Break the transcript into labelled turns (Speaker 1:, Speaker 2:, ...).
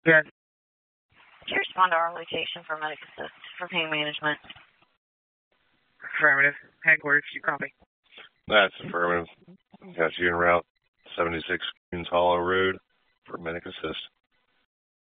Speaker 1: Yes.
Speaker 2: Did you respond to our location for medic assist for pain management?
Speaker 1: Affirmative. Headquarters, you copy.
Speaker 3: That's affirmative. Got you en route 76 Queens Hollow Road for medic assist.